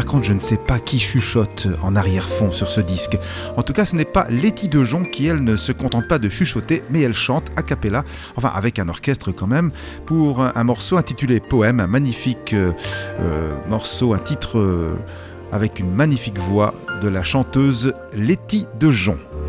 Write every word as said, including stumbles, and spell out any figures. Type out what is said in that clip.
contre, je ne sais pas qui chuchote en arrière-fond sur ce disque. En tout cas, ce n'est pas Letty Dejon qui, elle, ne se contente pas de chuchoter, mais elle chante a cappella, enfin avec un orchestre quand même, pour un, un morceau intitulé Poème, un magnifique euh, euh, morceau, un titre euh, avec une magnifique voix de la chanteuse Letty Dejon.